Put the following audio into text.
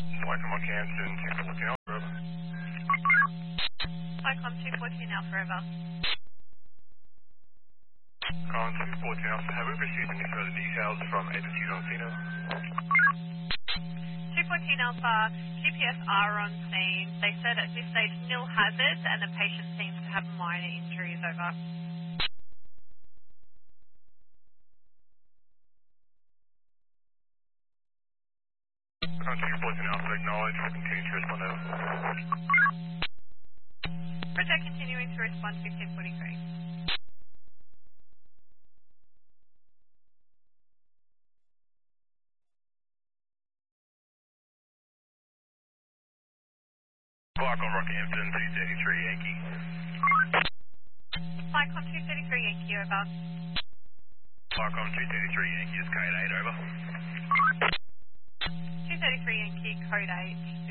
Flycom on Canton, 214 Alpha. Flycom 214 Alpha Forever. Con 214 Alpha, have we received any further details from agencies on Cena? 214 Alpha, GPS are on scene. They said at this stage nil hazards and the patient seems to have minor injuries. Over. Con 214 Alpha, acknowledge, we'll continue to respond over. Roger, continuing to respond 1543. Flycom Rockhampton, 233 Yankee. Flycom 233 Yankee, over. Flycom 233 Yankee is code 8, over. 233 Yankee, code 8.